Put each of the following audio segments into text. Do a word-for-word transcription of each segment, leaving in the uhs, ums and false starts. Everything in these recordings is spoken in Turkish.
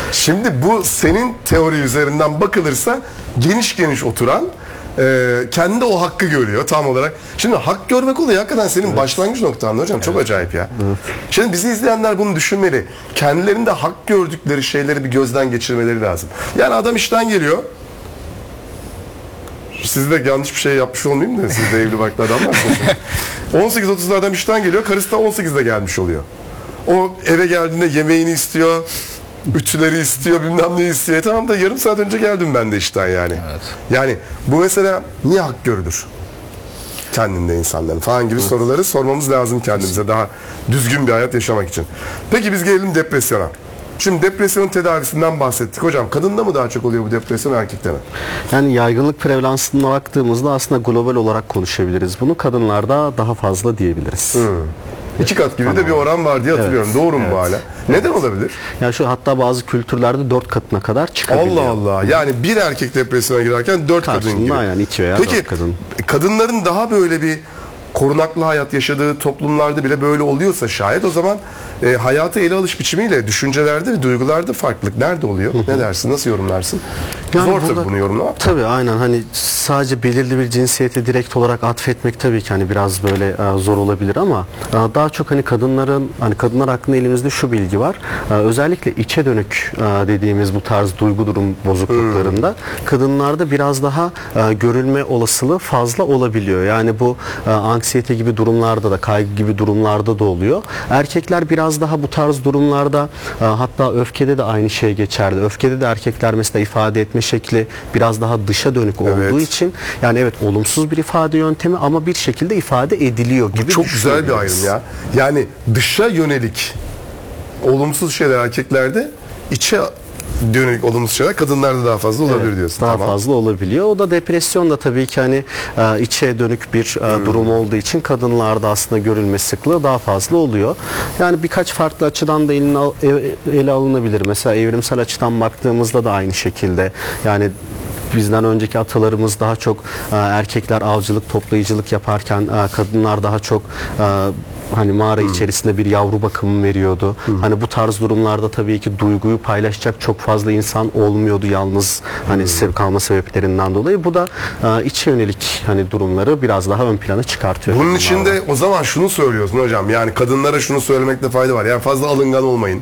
Şimdi bu senin teori üzerinden bakılırsa geniş geniş oturan, e, kendi o hakkı görüyor tam olarak. Şimdi hak görmek oluyor hakikaten senin evet. başlangıç noktan hocam. Çok evet. acayip ya. Evet. Şimdi bizi izleyenler bunu düşünmeli. Kendilerinde hak gördükleri şeyleri bir gözden geçirmeleri lazım. Yani adam işten geliyor. Siz de yanlış bir şey yapmış olmayayım da siz de evli barklı adamlarsınız. on sekiz otuzda adam işten geliyor. Karısı da on sekizde gelmiş oluyor. O eve geldiğinde yemeğini istiyor. Ütüleri istiyor, bilmem ne istiyor. E tamam da yarım saat önce geldim ben de işten yani. Evet. Yani bu mesela niye hak görülür? Kendinde insanların falan gibi evet. soruları sormamız lazım kendimize daha düzgün bir hayat yaşamak için. Peki biz gelelim depresyona. Şimdi depresyonun tedavisinden bahsettik. Hocam kadında mı daha çok oluyor bu depresyon, erkekte mi? Yani yaygınlık prevalansına baktığımızda aslında global olarak konuşabiliriz. Bunu kadınlarda daha fazla diyebiliriz. Hmm. İki kat gibi tamam. de bir oran var diye hatırlıyorum. Evet. Doğru mu evet. bu hala? Neden olabilir? Yani şu hatta bazı kültürlerde dört katına kadar çıkabiliyor. Allah Allah. Yani bir erkek depresyona girerken dört Karşında kadın gibi. Yani iki veya Peki, dört kadın. Kadınların daha böyle bir korunaklı hayat yaşadığı toplumlarda bile böyle oluyorsa şayet o zaman e, hayatı ele alış biçimiyle düşüncelerde ve duygularda farklılık nerede oluyor? Hı hı. Ne dersin? Nasıl yorumlarsın? Yani zor tabii bunu yorumlamak. Tabii aynen hani sadece belirli bir cinsiyete direkt olarak atfetmek tabii ki hani biraz böyle e, zor olabilir ama e, daha çok hani kadınların hani kadınlar hakkında elimizde şu bilgi var. E, özellikle içe dönük e, dediğimiz bu tarz duygu durum bozukluklarında hmm. kadınlarda biraz daha e, görülme olasılığı fazla olabiliyor. Yani bu e, anksiyete gibi durumlarda da kaygı gibi durumlarda da oluyor. Erkekler biraz daha bu tarz durumlarda e, hatta öfkede de aynı şey geçerli. Öfkede de erkekler mesela ifade etme şekli biraz daha dışa dönük olduğu evet. için yani evet olumsuz bir ifade yöntemi ama bir şekilde ifade ediliyor gibi. Bu çok güzel bir ayrım ya. Yani dışa yönelik olumsuz şeyler erkeklerde, içe dönük olumsuz şeyler kadınlarda daha fazla olabilir evet, diyorsun. Daha tamam. fazla olabiliyor. O da depresyon da tabii ki hani içe dönük bir hmm. durum olduğu için kadınlarda aslında görülme sıklığı daha fazla oluyor. Yani birkaç farklı açıdan da eline, ele alınabilir. Mesela evrimsel açıdan baktığımızda da aynı şekilde yani bizden önceki atalarımız daha çok e, erkekler avcılık, toplayıcılık yaparken e, kadınlar daha çok e, hani mağara hmm. içerisinde bir yavru bakımı veriyordu. Hmm. Hani bu tarz durumlarda tabii ki duyguyu paylaşacak çok fazla insan olmuyordu yalnız hani hmm. kalma sebeplerinden dolayı. Bu da e, içe yönelik hani durumları biraz daha ön plana çıkartıyor. Bunun içinde o zaman şunu söylüyorsun hocam. Yani kadınlara şunu söylemekte fayda var. Yani fazla alıngan olmayın.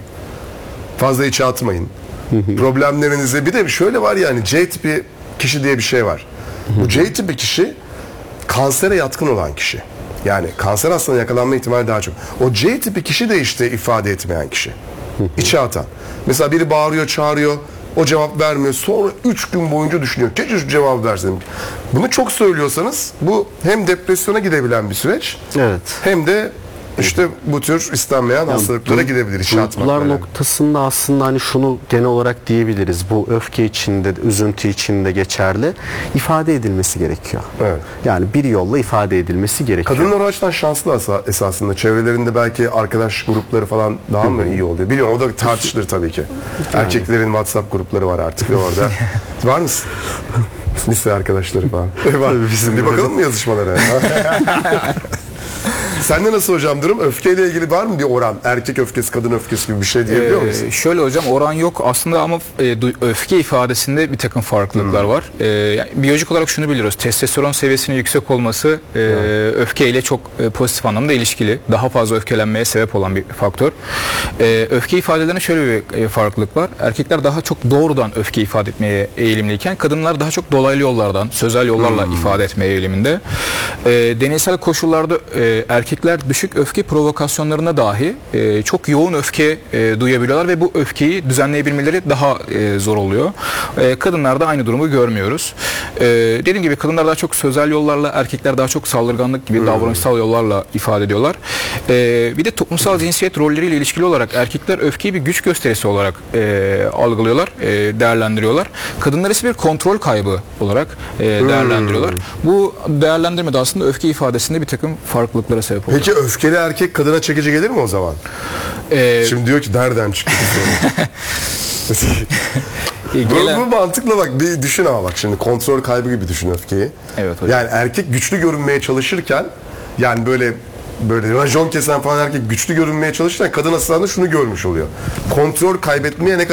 Fazla içe atmayın. Problemlerinizi bir de şöyle var yani C tipi kişi diye bir şey var. Bu C tipi kişi kansere yatkın olan kişi. Yani kanser hastalığına yakalanma ihtimali daha çok. O C tipi kişi de işte ifade etmeyen kişi. İçe atan. Mesela biri bağırıyor, çağırıyor. O cevap vermiyor. Sonra üç gün boyunca düşünüyor. Keşke şu cevap versem. Bunu çok söylüyorsanız bu hem depresyona gidebilen bir süreç. Evet. Hem de İşte bu tür istenmeyen yani hastalıklara gidebilir. Duygular noktasında aslında hani şunu genel olarak diyebiliriz. Bu öfke içinde, üzüntü içinde geçerli. İfade edilmesi gerekiyor. Evet. Yani bir yolla ifade edilmesi gerekiyor. Kadınlar o açıdan şanslı esasında. Çevrelerinde belki arkadaş grupları falan daha Hı-hı. mı iyi oluyor? Biliyorum o da tartışılır tabii ki. Yani. Erkeklerin WhatsApp grupları var artık orada. Var mısın? Lise arkadaşları falan. Bizim bir bakalım mı yazışmalara? Sende nasıl hocam durum? Öfkeyle ilgili var mı bir oran? Erkek öfkesi, kadın öfkesi gibi bir şey diyebiliyor musun? Ee, şöyle hocam oran yok aslında ama e, öfke ifadesinde bir takım farklılıklar hmm. var. E, yani biyolojik olarak şunu biliyoruz. Testosteron seviyesinin yüksek olması e, hmm. öfkeyle çok e, pozitif anlamda ilişkili. Daha fazla öfkelenmeye sebep olan bir faktör. E, öfke ifadelerinde şöyle bir e, farklılık var. Erkekler daha çok doğrudan öfke ifade etmeye eğilimliyken kadınlar daha çok dolaylı yollardan, sözel yollarla hmm. ifade etmeye eğiliminde. E, deneysel koşullarda e, erkek Erkekler düşük öfke provokasyonlarına dahi e, çok yoğun öfke e, duyabiliyorlar ve bu öfkeyi düzenleyebilmeleri daha e, zor oluyor. E, kadınlarda aynı durumu görmüyoruz. E, dediğim gibi kadınlar daha çok sözel yollarla, erkekler daha çok saldırganlık gibi hmm. davranışsal yollarla ifade ediyorlar. E, bir de toplumsal cinsiyet rolleriyle ilişkili olarak erkekler öfkeyi bir güç gösterisi olarak e, algılıyorlar, e, değerlendiriyorlar. Kadınlar ise bir kontrol kaybı olarak e, değerlendiriyorlar. Hmm. Bu değerlendirmede aslında öfke ifadesinde bir takım farklılıklara sebep oluyor. Peki öfkeli erkek kadına çekici gelir mi o zaman? Ee, Şimdi diyor ki nereden çıktı? bu, bu mantıkla bak bir düşün ama bak şimdi kontrol kaybı gibi düşün öfkeyi. Evet hocam. Yani erkek güçlü görünmeye çalışırken yani böyle böyle rajon kesen falan erkek güçlü görünmeye çalışırken kadın aslında şunu görmüş oluyor. Kontrol kaybetmeye ne kadar